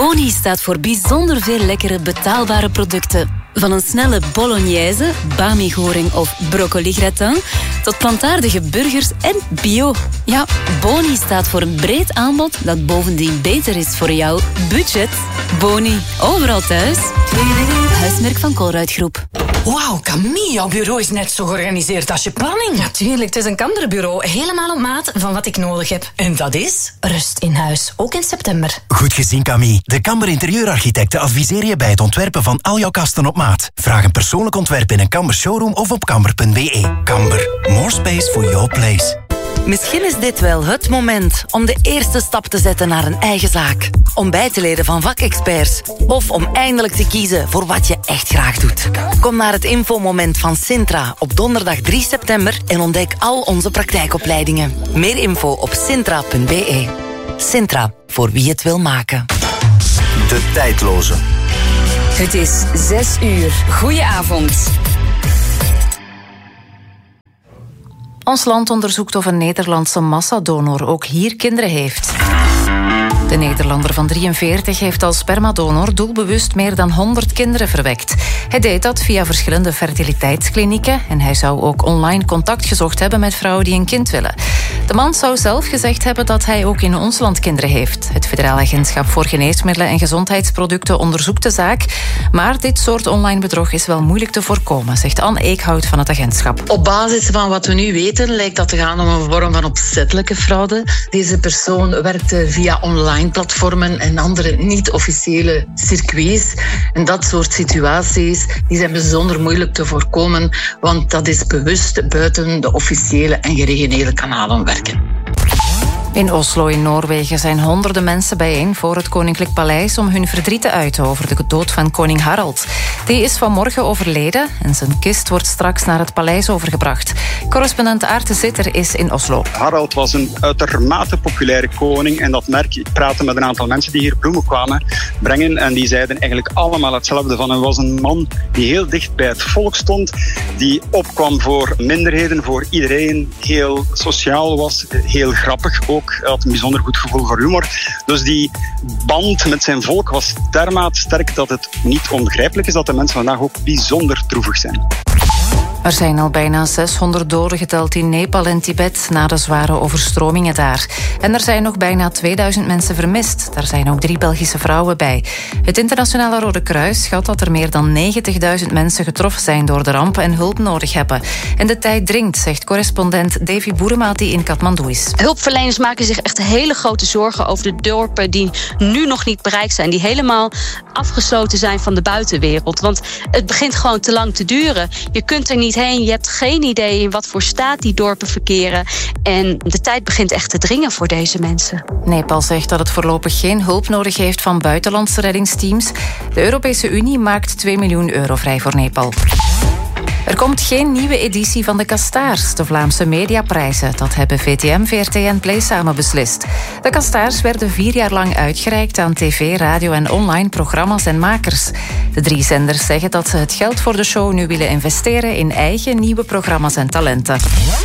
Boni staat voor bijzonder veel lekkere, betaalbare producten. Van een snelle bolognese, bami-goring of broccoli-gratin tot plantaardige burgers en bio. Ja, Boni staat voor een breed aanbod dat bovendien beter is voor jouw budget. Boni, overal thuis. Huismerk van Colruyt Groep. Wauw, Camille, jouw bureau is net zo georganiseerd als je planning. Natuurlijk, het is een Kamberbureau. Helemaal op maat van wat ik nodig heb. En dat is? Rust in huis, ook in september. Goed gezien, Camille. De Kamber interieurarchitecten adviseren je bij het ontwerpen van al jouw kasten op maat. Vraag een persoonlijk ontwerp in een Kamber showroom of op kamber.be. Kamber, more space for your place. Misschien is dit wel het moment om de eerste stap te zetten naar een eigen zaak. Om bij te leren van vakexperts. Of om eindelijk te kiezen voor wat je echt graag doet. Kom naar het infomoment van Sintra op donderdag 3 september en ontdek al onze praktijkopleidingen. Meer info op sintra.be. Sintra, voor wie het wil maken. De tijdloze. Het is 6 uur. Goedenavond. Ons land onderzoekt of een Nederlandse massadonor ook hier kinderen heeft. De Nederlander van 43 heeft als spermadonor doelbewust meer dan 100 kinderen verwekt. Hij deed dat via verschillende fertiliteitsklinieken en hij zou ook online contact gezocht hebben met vrouwen die een kind willen. De man zou zelf gezegd hebben dat hij ook in ons land kinderen heeft. Het Federaal Agentschap voor Geneesmiddelen en Gezondheidsproducten onderzoekt de zaak. Maar dit soort online bedrog is wel moeilijk te voorkomen, zegt Anne Eekhout van het agentschap. Op basis van wat we nu weten lijkt dat te gaan om een vorm van opzettelijke fraude. Deze persoon werkte via online platformen en andere niet-officiële circuits. En dat soort situaties die zijn bijzonder moeilijk te voorkomen, want dat is bewust buiten de officiële en gereguleerde kanalen werken. In Oslo in Noorwegen zijn honderden mensen bijeen voor het Koninklijk Paleis om hun verdriet te uiten over de dood van koning Harald. Die is vanmorgen overleden en zijn kist wordt straks naar het paleis overgebracht. Correspondent Aart de Zitter is in Oslo. Harald was een uitermate populaire koning en dat merk je. Ik praatte met een aantal mensen die hier bloemen kwamen brengen en die zeiden eigenlijk allemaal hetzelfde van. Hij was een man die heel dicht bij het volk stond, die opkwam voor minderheden, voor iedereen, heel sociaal was, heel grappig ook. Hij had een bijzonder goed gevoel voor humor. Dus die band met zijn volk was dermate sterk dat het niet onbegrijpelijk is dat de mensen vandaag ook bijzonder droevig zijn. Er zijn al bijna 600 doden geteld in Nepal en Tibet na de zware overstromingen daar. En er zijn nog bijna 2000 mensen vermist. Daar zijn ook 3 Belgische vrouwen bij. Het Internationale Rode Kruis schat dat er meer dan 90.000 mensen getroffen zijn door de ramp en hulp nodig hebben. En de tijd dringt, zegt correspondent Davy Boerema die in Kathmandu is. Hulpverleners maken zich echt hele grote zorgen over de dorpen die nu nog niet bereikt zijn. Die helemaal afgesloten zijn van de buitenwereld. Want het begint gewoon te lang te duren. Je kunt er niet heen. Je hebt geen idee in wat voor staat die dorpen verkeren. En de tijd begint echt te dringen voor deze mensen. Nepal zegt dat het voorlopig geen hulp nodig heeft van buitenlandse reddingsteams. De Europese Unie maakt 2 miljoen euro vrij voor Nepal. Er komt geen nieuwe editie van de Kastaars, de Vlaamse mediaprijzen. Dat hebben VTM, VRT en Play samen beslist. De Kastaars werden 4 jaar lang uitgereikt aan tv, radio en online programma's en makers. De 3 zenders zeggen dat ze het geld voor de show nu willen investeren in eigen nieuwe programma's en talenten.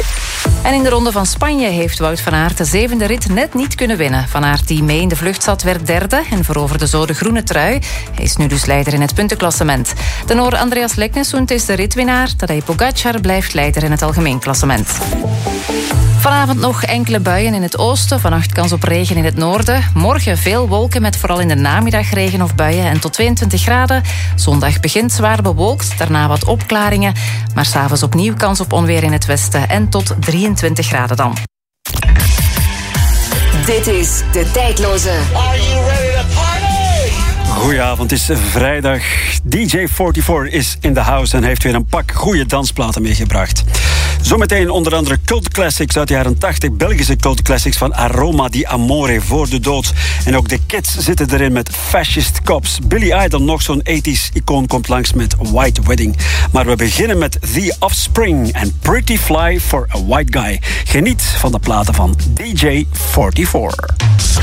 En in de Ronde van Spanje heeft Wout van Aert de 7e rit net niet kunnen winnen. Van Aert, die mee in de vlucht zat, werd 3e en veroverde zo de groene trui. Hij is nu dus leider in het puntenklassement. De Noor Andreas Leknesund is de ritwinnaar. Tadej Pogacar blijft leider in het algemeen klassement. Vanavond nog enkele buien in het oosten. Vannacht kans op regen in het noorden. Morgen veel wolken met vooral in de namiddag regen of buien en tot 22 graden. Zondag begint zwaar bewolkt, daarna wat opklaringen. Maar 's avonds opnieuw kans op onweer in het westen en tot 23 graden dan. Dit is De Tijdloze. Are you ready to party? Goedenavond, het is vrijdag. DJ44 is in the house en heeft weer een pak goede dansplaten meegebracht. Zometeen onder andere cult classics uit de jaren 80, Belgische cult classics van Aroma di Amore, Voor de Dood. En ook de Kids zitten erin met Fascist Cops. Billy Idol, nog zo'n 80s icoon, komt langs met White Wedding. Maar we beginnen met The Offspring en Pretty Fly for a White Guy. Geniet van de platen van DJ44.